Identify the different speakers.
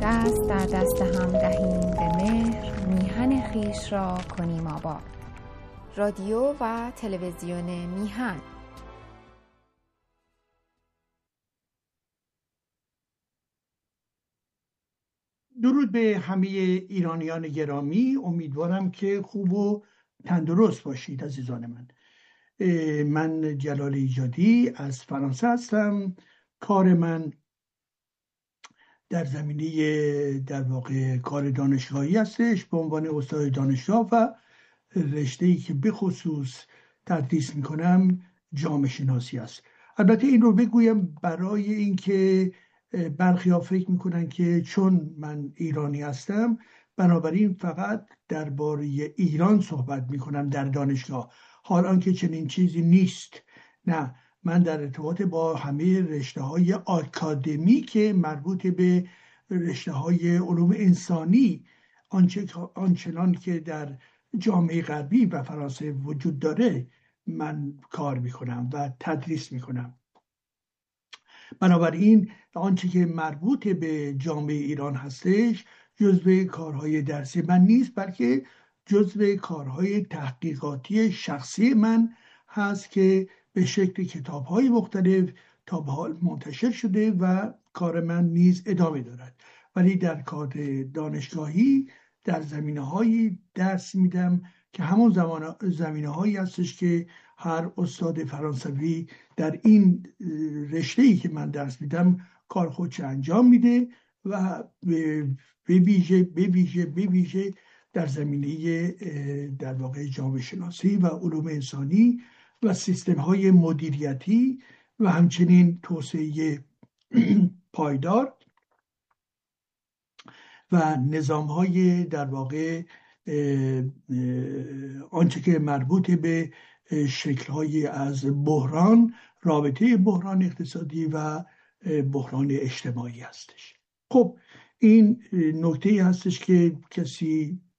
Speaker 1: دست در دست هم دهیم به مهر، میهن خویش را کنیم آباد. رادیو و تلویزیون میهن.
Speaker 2: درود به همه ایرانیان گرامی. امیدوارم که خوب و تندرست باشید عزیزان من. من جلال ایجادی از فرانسه هستم. کار من در زمینه در واقع کار دانشگاهی هستش به عنوان استاد دانشگاه و رشته‌ای که به خصوص تدریس میکنم جامعه شناسی است. البته این رو بگویم برای اینکه برخی‌ها فکر میکنن که چون من ایرانی هستم بنابراین فقط درباره ایران صحبت میکنم در دانشگاه، حال آنکه چنین چیزی نیست. نه، من در ارتباط با همه رشته‌های آکادمیک مربوط به رشته‌های علوم انسانی آنچنان که در جامعه غربی و فرانسه وجود داره من کار میکنم و تدریس میکنم. بنابراین آنچه که مربوط به جامعه ایران هستش جزو کارهای درسی من نیست، بلکه جزو کارهای تحقیقاتی شخصی من هست که به شکل کتاب‌های مختلف تا به حال منتشر شده و کار من نیز ادامه دارد. ولی در کار دانشگاهی در زمینه‌هایی درس میدم که همون زمینه‌هایی هستش که هر استاد فرانسوی در این رشته‌ای که من درس میدم کار خودش انجام میده و به ویژه در زمینه در واقع جامعه شناسی و علوم انسانی و سیستم‌های مدیریتی و همچنین توسعه پایدار و نظام‌های در واقع آنچه که مربوط به شکل‌های از بحران، رابطه بحران اقتصادی و بحران اجتماعی هستش. خب این نکته هستش که کسی